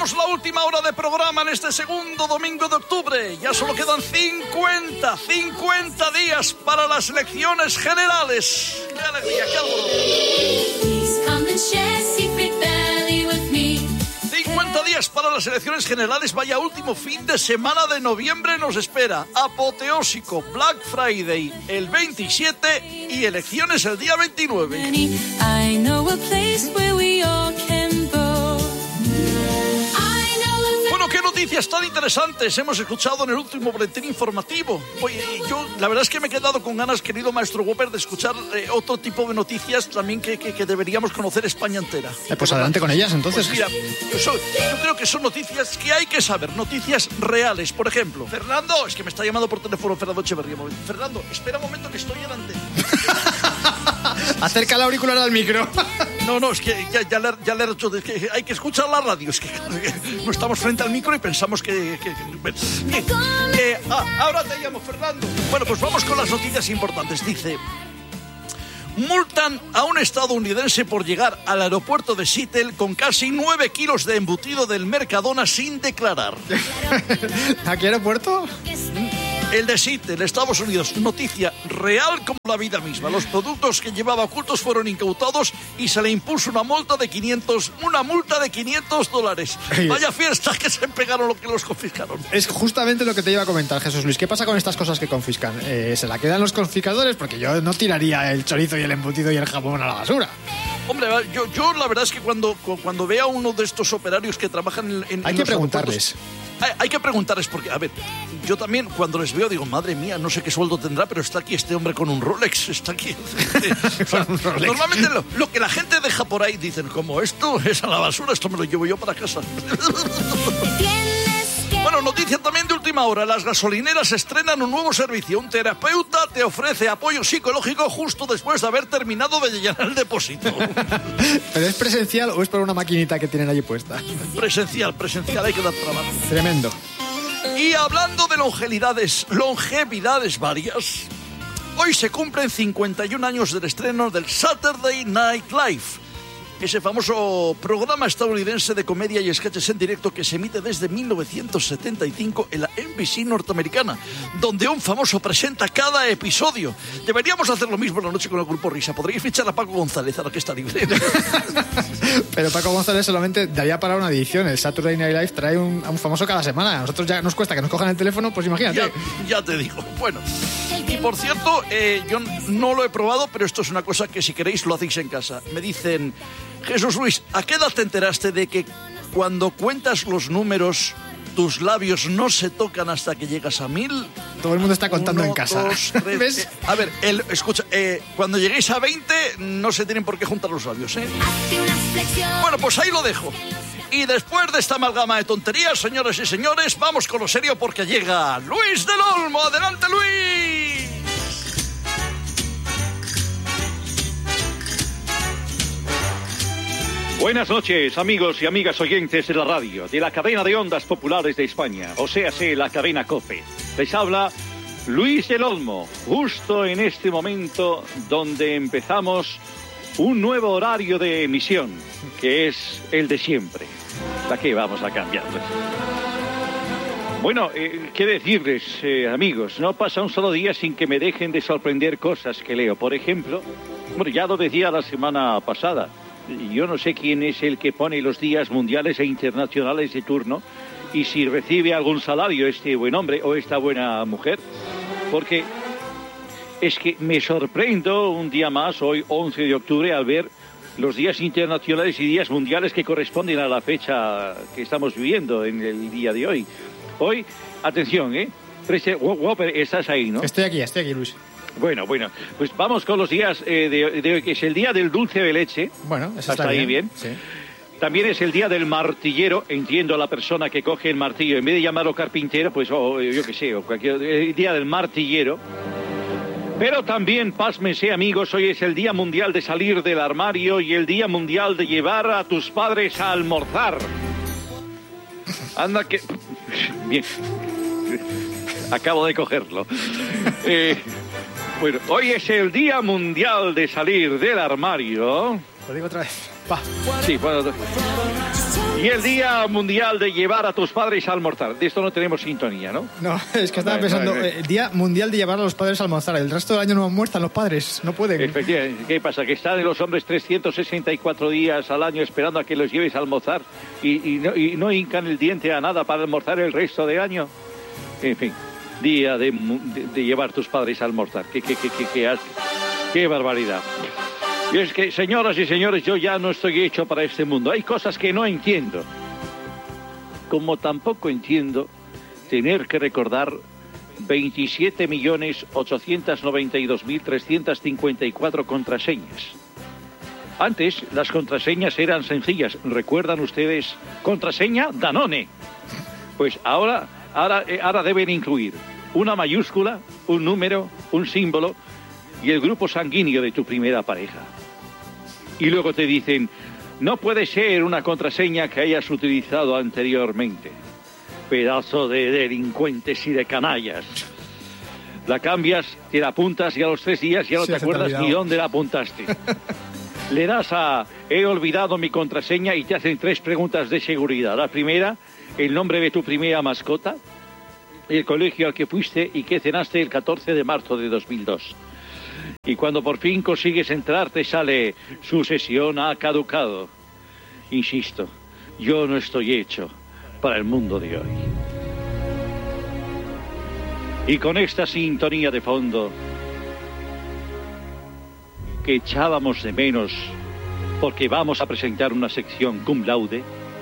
Arrancamos la última hora de programa en este segundo domingo de octubre. Ya solo quedan 50 días para las elecciones generales. ¡Qué alegría, qué alboroto! 50 días para las elecciones generales. Vaya último fin de semana de noviembre nos espera. Apoteósico Black Friday el 27 y elecciones el día 29. Bueno, qué noticias tan interesantes hemos escuchado en el último boletín informativo. Oye, yo la verdad es que me he quedado con ganas, querido maestro Whopper, de escuchar otro tipo de noticias también que deberíamos conocer España entera. Pues adelante con ellas, entonces. Pues mira, yo creo que son noticias que hay que saber, noticias reales. Por ejemplo, Fernando, es que me está llamando por teléfono Fernando Echeverría. Fernando, espera un momento que estoy en antena. Acerca el auricular al micro. No, es que ya le he dicho que hay que escuchar la radio. Es que no estamos frente al micro y pensamos ahora te llamo, Fernando. Bueno, pues vamos con las noticias importantes. Dice: multan a un estadounidense por llegar al aeropuerto de Seattle con casi 9 kilos de embutido del Mercadona sin declarar. ¿A qué aeropuerto? El de Seattle, Estados Unidos. Noticia real como la vida misma. Los productos que llevaba ocultos fueron incautados y se le impuso una multa de $500. Vaya fiesta que se pegaron lo que los confiscaron. Es justamente lo que te iba a comentar, Jesús Luis. ¿Qué pasa con estas cosas que confiscan? ¿Se la quedan los confiscadores? Porque yo no tiraría el chorizo y el embutido y el jamón a la basura. Hombre, yo la verdad es que cuando vea a uno de estos operarios que trabajan en hay que preguntarles. Hay que preguntarles porque, a ver, yo también cuando les veo digo, madre mía, no sé qué sueldo tendrá, pero está aquí este hombre con un Rolex, está aquí. O sea, un Rolex. Normalmente lo que la gente deja por ahí, dicen, como esto es a la basura, esto me lo llevo yo para casa. Bueno, noticia también de última hora. Las gasolineras estrenan un nuevo servicio. Un terapeuta te ofrece apoyo psicológico justo después de haber terminado de llenar el depósito. ¿Pero es presencial o es por una maquinita que tienen allí puesta? Presencial, hay que dar trabajo. Tremendo. Y hablando de longevidades varias, hoy se cumplen 51 años del estreno del Saturday Night Live, ese famoso programa estadounidense de comedia y sketches en directo que se emite desde 1975 en la NBC norteamericana, donde un famoso presenta cada episodio. Deberíamos hacer lo mismo la noche con el Grupo Risa. Podríais fichar a Paco González, ahora que está libre. Pero Paco González solamente daría para una edición. El Saturday Night Live trae a un famoso cada semana. A nosotros ya nos cuesta que nos cojan el teléfono, pues imagínate. Ya te digo. Bueno, y por cierto, yo no lo he probado, pero esto es una cosa que si queréis lo hacéis en casa. Me dicen: Jesús Luis, ¿a qué edad te enteraste de que cuando cuentas los números tus labios no se tocan hasta que llegas a 1000? Todo el mundo está contando 1, en casa. 2, 3, ¿ves? A ver, escucha, cuando lleguéis a 20 no se tienen por qué juntar los labios, ¿eh? Bueno, pues ahí lo dejo. Y después de esta amalgama de tonterías, señores y señores, vamos con lo serio porque llega Luis del Olmo. ¡Adelante, Luis! Buenas noches, amigos y amigas oyentes de la radio, de la cadena de ondas populares de España, o sea, la cadena COPE. Les habla Luis del Olmo, justo en este momento donde empezamos un nuevo horario de emisión, que es el de siempre. ¿Para qué vamos a cambiarles? Bueno, ¿qué decirles, amigos? No pasa un solo día sin que me dejen de sorprender cosas que leo. Por ejemplo, bueno, ya lo decía la semana pasada, yo no sé quién es el que pone los días mundiales e internacionales de turno y si recibe algún salario este buen hombre o esta buena mujer, porque es que me sorprendo un día más, hoy 11 de octubre, al ver los días internacionales y días mundiales que corresponden a la fecha que estamos viviendo en el día de hoy. Hoy, atención, Whopper, estás ahí, ¿no? Estoy aquí, Luis. Bueno, pues vamos con los días de hoy, que es el día del dulce de leche. Bueno, eso está ahí bien. Sí. También es el día del martillero. Entiendo a la persona que coge el martillo, en vez de llamarlo carpintero, pues yo qué sé, o cualquier el día del martillero. Pero también, pásmense, amigos, hoy es el Día Mundial de salir del armario y el Día Mundial de llevar a tus padres a almorzar. Anda que... Bien. Acabo de cogerlo. Bueno, hoy es el Día Mundial de salir del armario. Lo digo otra vez. Va. Sí, bueno. Y el Día Mundial de llevar a tus padres a almorzar. De esto no tenemos sintonía, ¿no? No, es que estaba pensando, el Día Mundial de llevar a los padres a almorzar. El resto del año no almuerzan los padres, no pueden. Efectivamente. ¿Qué pasa? Que están los hombres 364 días al año esperando a que los lleves a almorzar y no hincan el diente a nada para almorzar el resto del año. En fin, Día de llevar a tus padres a almorzar. Qué barbaridad. Y es que, señoras y señores, yo ya no estoy hecho para este mundo. Hay cosas que no entiendo. Como tampoco entiendo tener que recordar 27.892.354 contraseñas. Antes, las contraseñas eran sencillas. ¿Recuerdan ustedes? Contraseña Danone. Pues ahora deben incluir una mayúscula, un número, un símbolo y el grupo sanguíneo de tu primera pareja. Y luego te dicen, no puede ser una contraseña que hayas utilizado anteriormente. Pedazo de delincuentes y de canallas. La cambias, te la apuntas y a los 3 días ya no te acuerdas ni dónde la apuntaste. Le das a he olvidado mi contraseña y te hacen 3 preguntas de seguridad. La primera, el nombre de tu primera mascota, el colegio al que fuiste y que cenaste el 14 de marzo de 2002. Y cuando por fin consigues entrar te sale su sesión ha caducado. Insisto, yo no estoy hecho para el mundo de hoy. Y con esta sintonía de fondo que echábamos de menos porque vamos a presentar una sección cum laude,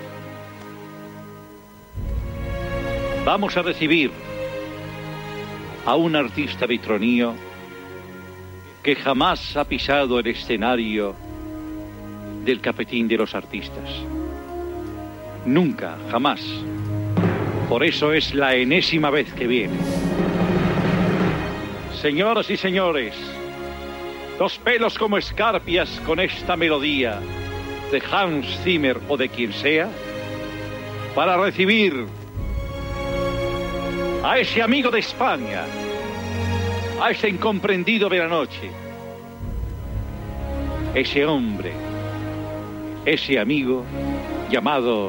vamos a recibir a un artista vitronío que jamás ha pisado el escenario del cafetín de los artistas. Nunca, jamás. Por eso es la enésima vez que viene. Señoras y señores, los pelos como escarpias con esta melodía de Hans Zimmer o de quien sea, para recibir a ese amigo de España, a ese incomprendido de la noche, ese hombre, ese amigo llamado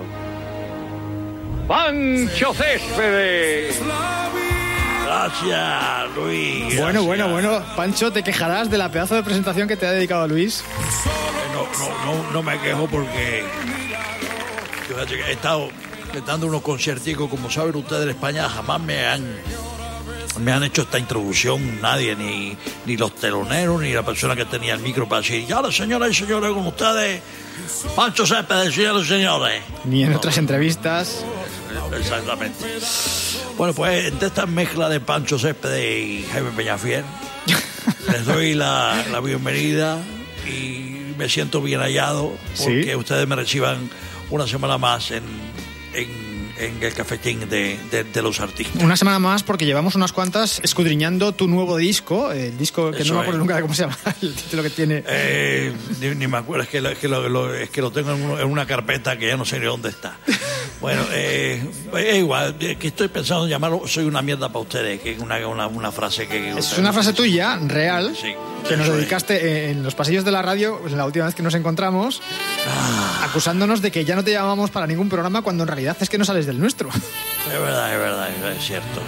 Pancho Céspedes. Gracias, Luis. Gracias. Bueno. Pancho, ¿te quejarás de la pedazo de presentación que te ha dedicado Luis? No me quejo porque he estado dando unos concierticos, como saben ustedes, en España jamás me han hecho esta introducción nadie, ni los teloneros, ni la persona que tenía el micro para decir, ya, señoras y señores, con ustedes, Pancho Céspedes, señoras y señores. Ni en otras entrevistas. Exactamente. Bueno, pues entre esta mezcla de Pancho Céspedes y Jaime Peñafiel, les doy la bienvenida y me siento bien hallado porque ¿sí? Ustedes me reciban una semana más en el cafetín de los artistas. Una semana más porque llevamos unas cuantas escudriñando tu nuevo disco, el disco que eso no me acuerdo nunca de cómo se llama, el título que tiene. Ni me acuerdo, es que lo tengo en una carpeta que ya no sé ni dónde está. Bueno, es igual, que estoy pensando en llamarlo Soy una mierda para ustedes, que es una frase que... Es una frase tuya, real, sí, que nos dedicaste en los pasillos de la radio, pues la última vez que nos encontramos, acusándonos de que ya no te llamamos para ningún programa cuando en realidad es que no sales del nuestro. Es verdad, es cierto.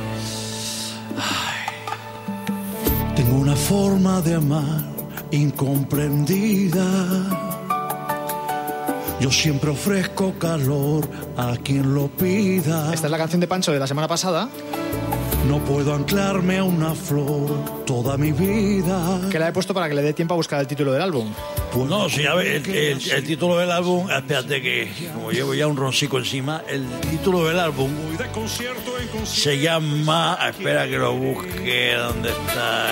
Ay. Tengo una forma de amar incomprendida. Yo siempre ofrezco calor a quien lo pida. Esta es la canción de Pancho de la semana pasada. No puedo anclarme a una flor toda mi vida. Que la he puesto para que le dé tiempo a buscar el título del álbum. Pues no, sí, a ver, el título del álbum, espérate que como llevo ya un roncico encima, el título del álbum se llama, espera que lo busque, ¿dónde está?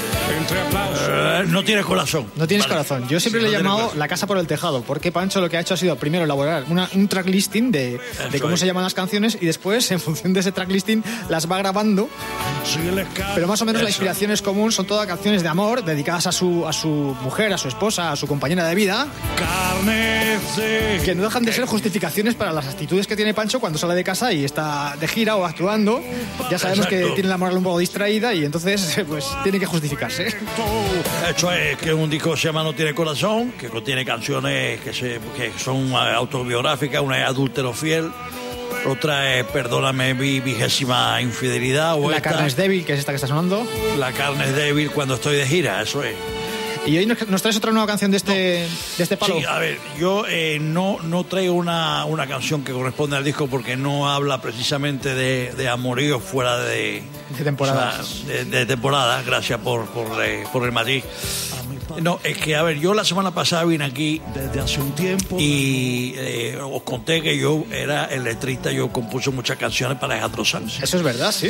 No tienes corazón. No tienes corazón. Yo siempre le he llamado La Casa por el Tejado, porque Pancho lo que ha hecho ha sido primero elaborar un tracklisting de cómo se llaman las canciones y después, en función de ese tracklisting, las va grabando. Pero más o menos la inspiración es común, son todas canciones de amor dedicadas a su mujer, a su esposa, a su compañera de vida, que no dejan de ser justificaciones para las actitudes que tiene Pancho cuando sale de casa y está de gira o actuando. Ya sabemos que tiene la moral un poco distraída y entonces pues tiene que justificarse. cosas, ¿eh? Hecho es que un disco se llama No tiene corazón, que contiene canciones que son autobiográficas. Una es Adúltero fiel, otra es Perdóname mi 20ª infidelidad. O La carne es débil, que es esta que está sonando. La carne es débil cuando estoy de gira, eso es. Y hoy nos traes otra nueva canción de este palo. Sí, a ver, yo no traigo una canción que corresponde al disco porque no habla precisamente de amorío fuera de temporada. O sea, de temporada, gracias por el matiz. No, es que, a ver, yo la semana pasada vine aquí desde hace un tiempo y os conté que yo era el letrista, yo compuse muchas canciones para Alejandro Sanz. Eso es verdad, sí.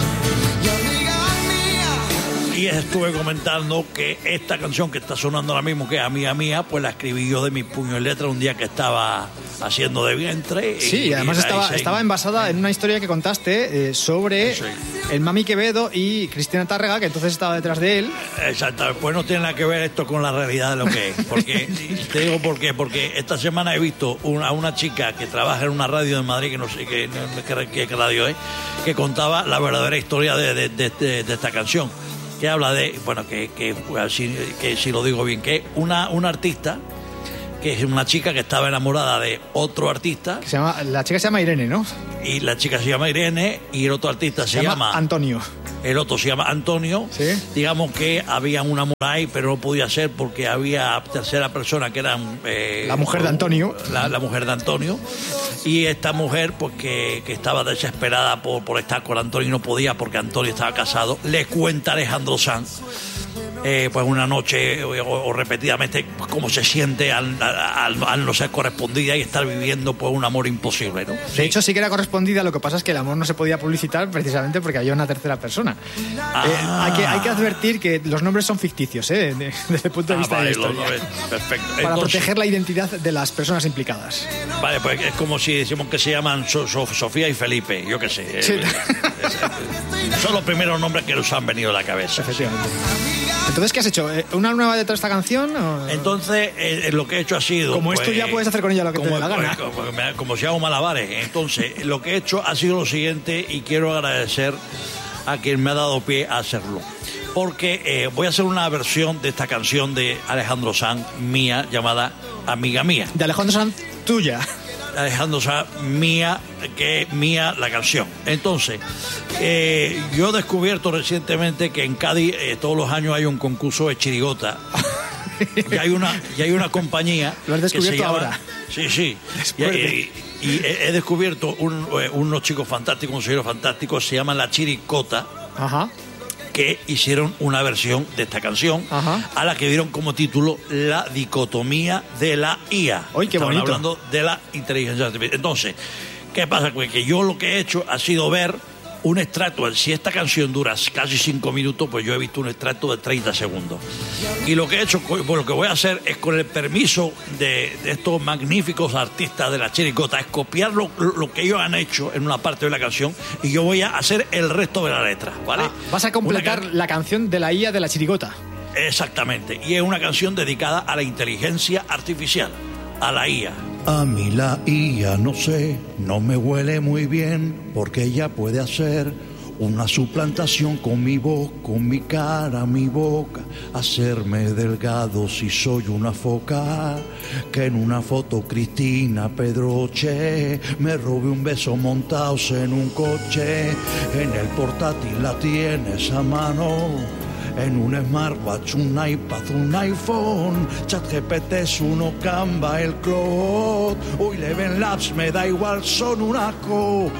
Y estuve comentando que esta canción que está sonando ahora mismo, que es Amiga Mía, pues la escribí yo de mi puño y letra un día que estaba haciendo de vientre. Sí, y además estaba envasada en una historia que contaste sobre el Mami Quevedo y Cristina Tárrega, que entonces estaba detrás de él. Exacto, pues no tiene nada que ver esto con la realidad de lo que es. Porque, te digo por qué, porque esta semana he visto a una chica que trabaja en una radio de Madrid, que no sé qué radio es, que contaba la verdadera historia de esta canción. Que habla de, bueno, que si lo digo bien, que una artista, que es una chica que estaba enamorada de otro artista. La chica se llama Irene, ¿no? Y la chica se llama Irene y el otro artista se llama Antonio. El otro se llama Antonio. ¿Sí? Digamos que había un amor ahí, pero no podía ser porque había tercera persona que eran... la mujer de Antonio. La mujer de Antonio. Y esta mujer, pues que estaba desesperada por estar con Antonio y no podía porque Antonio estaba casado, le cuenta a Alejandro Sanz, pues una noche o repetidamente, cómo se siente al no ser correspondida y estar viviendo pues un amor imposible, ¿no? De hecho, sí que era correspondida, lo que pasa es que el amor no se podía publicitar precisamente porque había una tercera persona. Hay que advertir que los nombres son ficticios, desde el punto de vista de la historia. Perfecto. Para proteger la identidad de las personas implicadas. Vale, pues es como si decimos que se llaman Sofía y Felipe, yo qué sé. Sí. Son los primeros nombres que nos han venido a la cabeza. Efectivamente. Entonces, ¿qué has hecho? ¿Una nueva de toda esta canción? ¿O? Entonces, lo que he hecho ha sido... Como pues, esto ya puedes hacer con ella lo que te dé la gana. Como si hago malabares. Entonces, lo que he hecho ha sido lo siguiente y quiero agradecer a quien me ha dado pie a hacerlo. Porque voy a hacer una versión de esta canción de Alejandro Sanz, mía, llamada Amiga Mía. De Alejandro Sanz, tuya. Alejandro Sanz, mía, que es mía la canción. Entonces, yo he descubierto recientemente que en Cádiz todos los años hay un concurso de chirigota. y hay una compañía. Lo has descubierto que se llama, ahora. Sí. Y he descubierto unos chicos fantásticos, un señor fantástico, se llama La Chiricota. Ajá. Que hicieron una versión de esta canción. Ajá. A la que dieron como título La dicotomía de la IA. ¡Ay, qué bonito! Estaban hablando de la inteligencia artificial. Entonces, ¿qué pasa? Pues que yo lo que he hecho ha sido ver un extracto. Si esta canción dura casi 5 minutos, pues yo he visto un extracto de 30 segundos. Y lo que he hecho, pues lo que voy a hacer es, con el permiso de estos magníficos artistas de la chiricota, es copiar lo que ellos han hecho en una parte de la canción y yo voy a hacer el resto de la letra, ¿vale? Vas a completar la canción de la IA de la chirigota. Exactamente. Y es una canción dedicada a la inteligencia artificial, a la IA. A mí la IA, no sé, no me huele muy bien, porque ella puede hacer una suplantación con mi voz, con mi cara, mi boca, hacerme delgado si soy una foca, que en una foto Cristina Pedroche me robe un beso montados en un coche, en el portátil la tienes a mano. En un smartwatch, un iPad, un iPhone, ChatGPT es uno, Canva, el Claude, hoy Eleven Labs, me da igual, son una co.